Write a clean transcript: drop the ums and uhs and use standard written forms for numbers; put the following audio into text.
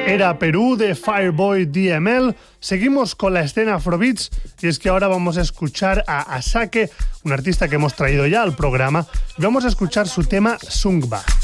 Era Perú de Fireboy DML. Seguimos con la escena Afrobeats y es que ahora vamos a escuchar a Asake, un artista que hemos traído ya al programa, y vamos a escuchar su tema Sungba.